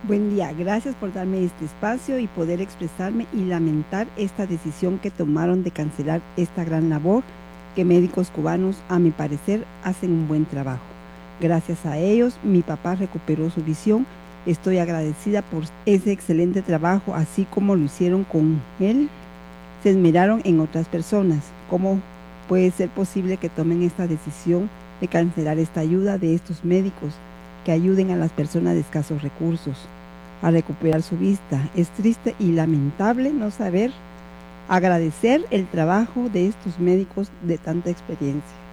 Buen día, gracias por darme este espacio y poder expresarme y lamentar esta decisión que tomaron de cancelar esta gran labor que médicos cubanos, a mi parecer, hacen un buen trabajo. Gracias a ellos, mi papá recuperó su visión. Estoy agradecida por ese excelente trabajo, así como lo hicieron con él. Se esmeraron en otras personas. ¿Cómo puede ser posible que tomen esta decisión de cancelar esta ayuda de estos médicos que ayuden a las personas de escasos recursos a recuperar su vista? Es triste y lamentable no saber agradecer el trabajo de estos médicos de tanta experiencia.